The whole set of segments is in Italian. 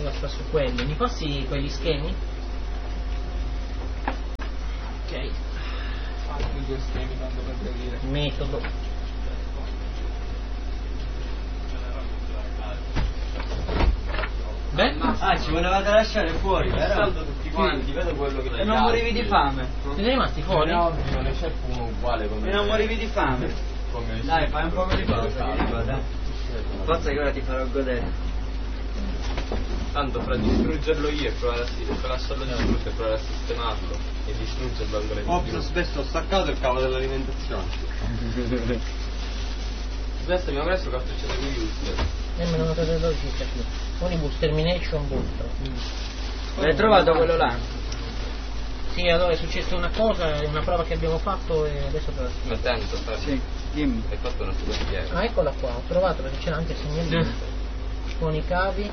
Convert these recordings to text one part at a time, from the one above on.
sta su quelli. Mi passi quegli schemi? Ok. Fatti 2 schemi tanto per capire. Metodo. Beh, ci volevate lasciare fuori, vero? Tutti quanti, vedo quello che E non morivi di fame? siete rimasti fuori? No, non ne c'è uno uguale come E non morivi di fame? come Dai, fai un po' di pausa, che dico, dai. Forza che ora ti farò godere. Tanto fra distruggerlo io e provare a lasciarlo distrutto e provare a sistemarlo e distruggerlo ancora di più. Spesso ho staccato il cavo dell'alimentazione. Adesso abbiamo preso cartucce di user. Nemmeno una cosa 12 c'è più. Onibus Termination Booster. L'hai trovato quello là? Sì, allora è successa una cosa, una prova che abbiamo fatto e adesso te la spiego. Ma attento, Sì, dimmi. hai fatto una super piega. Ah, eccola qua, ho trovato perché c'era anche il segnalino con i cavi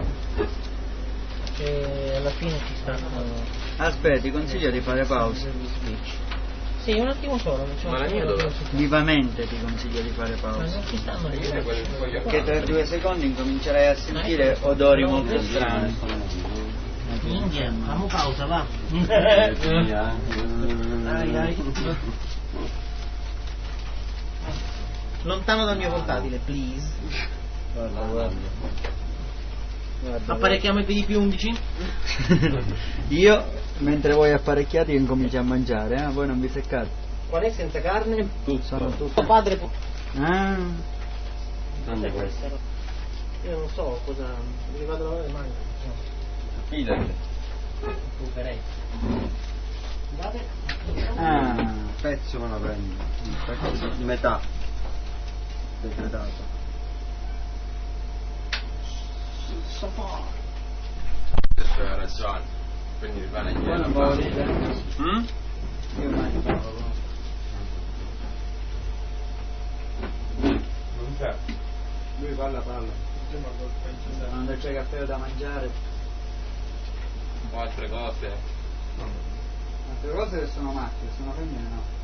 e alla fine ci stanno Aspetta, ti consiglio di fare pausa. gli switch. Sì, un attimo solo, non c'è Ma la mia solo dove? Vivamente ti consiglio di fare ma pausa. non ci stanno gli Vedete quel foglio switch. Che tra 2 secondi incomincerai a sentire odori molto strani. India, facciamo pausa, va. Dai, dai. Lontano dal mio portatile, please. Guarda. Apparecchiamo i PDP-11? Io, mentre voi apparecchiati, incomincio a mangiare, voi non vi seccate. Qual è senza carne? Sono tutti. Tuo padre Ah, cos'è questo? Io non so cosa. Mi vado a lavare le mani. Fidati. Proverei. ah, Pezzo me la prendo. Un pezzo di metà. Decretato. Adesso hai ragione. Quindi rimane poi non volevo dire. Mm? Io mangiavo. Non c'è. Lui parla. Quando c'è caffè da mangiare. O altre cose. Altre cose che sono macchie, sono femmine no.